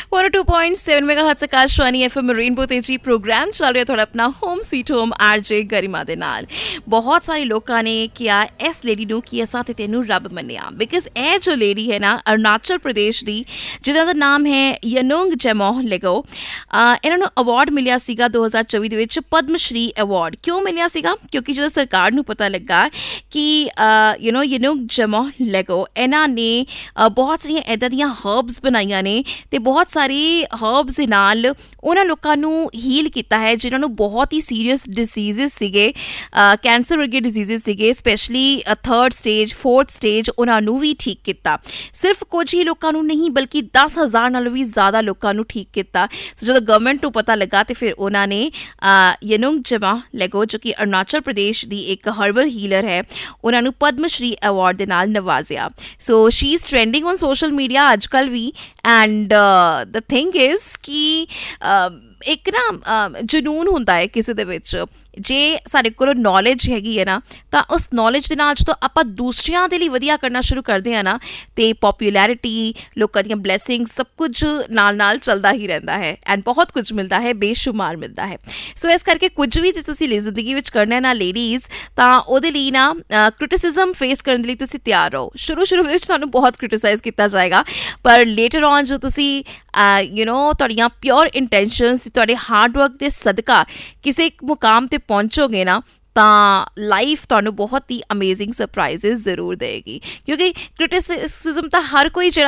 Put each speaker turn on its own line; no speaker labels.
102.7 megahertz Akashvani FM rainbow ਤੇ ਜੀ programme ਚੱਲ ਰਿਹਾ ਤੁਹਾਡਾ ਆਪਣਾ ਹੋਮ ਸਵੀਟ ਹੋਮ ਆਰਜੇ ਗਰਿਮਾ ਦੇ ਨਾਲ। ਬਹੁਤ ਸਾਰੇ ਲੋਕਾਂ ਨੇ ਕਿਹਾ ਇਸ ਲੇਡੀ ਨੂੰ ਕਿ ਅਸਾਂ ਤੇ ਤੈਨੂੰ ਰੱਬ ਮੰਨਿਆ ਬਿਕਾਜ਼ ਇਹ ਜੋ ਲੇਡੀ ਹੈ ਨਾ ਅਰੁਣਾਚਲ ਪ੍ਰਦੇਸ਼ ਦੀ ਜਿਹਦਾ ਦਾ ਨਾਮ ਹੈ ਯਨੂੰਗ ਜਮੋਹ ਲੈਗੋ। ਇਹਨਾਂ ਨੂੰ ਅਵਾਰਡ ਮਿਲਿਆ ਸੀਗਾ 2024 ਦੇ ਵਿੱਚ ਪਦਮ ਸ਼੍ਰੀ ਅਵਾਰਡ। ਕਿਉਂ ਮਿਲਿਆ ਸੀਗਾ? ਕਿਉਂਕਿ ਜਦੋਂ ਸਰਕਾਰ ਨੂੰ ਪਤਾ ਲੱਗਾ ਕਿ ਯਨੂੰਗ ਜਮੋਹ ਲੈਗੋ ਇਹਨਾਂ ਨੇ ਬਹੁਤ ਸਾਰੀਆਂ ਇੱਦਾਂ ਦੀਆਂ ਹਰਬਸ ਬਣਾਈਆਂ ਨੇ ਤੇ ਬਹੁਤ ਸਾਰੀ ਹਰਬਸ ਦੇ ਨਾਲ ਉਹਨਾਂ ਲੋਕਾਂ ਨੂੰ ਹੀਲ ਕੀਤਾ ਹੈ ਜਿਨ੍ਹਾਂ ਨੂੰ ਬਹੁਤ ਹੀ ਸੀਰੀਅਸ ਡਿਸੀਜ਼ਸ ਸੀਗੇ, ਕੈਂਸਰ ਵਰਗੇ ਡਿਸੀਜ਼ਸ ਸੀਗੇ, specially 3rd stage 4th stage, ਉਹਨਾਂ ਨੂੰ ਵੀ ਠੀਕ ਕੀਤਾ। ਸਿਰਫ ਕੁਝ ਹੀ ਲੋਕਾਂ ਨੂੰ ਨਹੀਂ ਬਲਕਿ 10,000 ਨਾਲੋਂ ਵੀ ਜ਼ਿਆਦਾ ਲੋਕਾਂ ਨੂੰ ਠੀਕ ਕੀਤਾ। ਜਦੋਂ ਗਵਰਨਮੈਂਟ ਨੂੰ ਪਤਾ ਲੱਗਾ ਤੇ ਫਿਰ ਉਹਨਾਂ ਨੇ ਯਨੂੰਗ ਜਮੋਹ ਲੈਗੋ ਜੋ ਕਿ ਅਰੁਣਾਚਲ ਪ੍ਰਦੇਸ਼ ਦੀ ਇੱਕ ਹਰਬਲ ਹੀਲਰ ਹੈ ਉਹਨਾਂ ਨੂੰ ਪਦਮ ਸ਼੍ਰੀ ਅਵਾਰਡ ਦੇ ਨਾਲ ਨਵਾਜ਼ਿਆ। ਸੋ she is trending on social media ਅੱਜ ਕੱਲ੍ਹ ਵੀ। ਐਂਡ ਦ ਥਿੰਗ ਇਜ਼ ਕਿ ਇੱਕ ਨਾ ਜਨੂੰਨ ਹੁੰਦਾ ਹੈ ਕਿਸੇ ਦੇ ਵਿੱਚ। ਜੇ ਸਾਡੇ ਕੋਲ ਨੌਲੇਜ ਹੈਗੀ ਹੈ ਨਾ ਤਾਂ ਉਸ ਨੌਲੇਜ ਦੇ ਨਾਲ ਜਦੋਂ ਆਪਾਂ ਦੂਸਰਿਆਂ ਦੇ ਲਈ ਵਧੀਆ ਕਰਨਾ ਸ਼ੁਰੂ ਕਰਦੇ ਹਾਂ ਨਾ ਤੇ ਪੋਪੂਲੈਰਿਟੀ, ਲੋਕਾਂ ਦੀਆਂ ਬਲੈਸਿੰਗ, ਸਭ ਕੁਝ ਨਾਲ ਨਾਲ ਚੱਲਦਾ ਹੀ ਰਹਿੰਦਾ ਹੈ ਐਂਡ ਬਹੁਤ ਕੁਝ ਮਿਲਦਾ ਹੈ, ਬੇਸ਼ੁਮਾਰ ਮਿਲਦਾ ਹੈ। ਸੋ ਇਸ ਕਰਕੇ ਕੁਝ ਵੀ ਜੇ ਤੁਸੀਂ ਜ਼ਿੰਦਗੀ ਵਿੱਚ ਕਰਨਾ ਨਾ ਲੇਡੀਜ਼ ਤਾਂ ਉਹਦੇ ਲਈ ਨਾ ਕ੍ਰਿਟਿਸਿਜ਼ਮ ਫੇਸ ਕਰਨ ਦੇ ਲਈ ਤੁਸੀਂ ਤਿਆਰ ਰਹੋ। ਸ਼ੁਰੂ ਵਿੱਚ ਤੁਹਾਨੂੰ ਬਹੁਤ ਕ੍ਰਿਟਿਸਾਈਜ਼ ਕੀਤਾ ਜਾਏਗਾ ਪਰ ਲੇਟਰ ਔਨ ਜੋ ਤੁਸੀਂ ਤੁਹਾਡੀਆਂ ਪਿਓਰ ਇੰਟੈਂਸ਼ਨਸ, ਤੁਹਾਡੇ ਹਾਰਡ ਵਰਕ ਦੇ ਸਦਕਾ ਕਿਸੇ ਇੱਕ ਮੁਕਾਮ 'ਤੇ ਪਹੁੰਚੋਗੇ ਨਾ ਤਾਂ ਲਾਈਫ ਤੁਹਾਨੂੰ ਬਹੁਤ ਹੀ ਅਮੇਜ਼ਿੰਗ ਸਰਪ੍ਰਾਈਜ਼ਿਸ ਜ਼ਰੂਰ ਦੇਗੀ। ਕਿਉਂਕਿ ਕ੍ਰਿਟਿਸਿਜ਼ਮ ਤਾਂ ਹਰ ਕੋਈ ਜਿਹੜਾ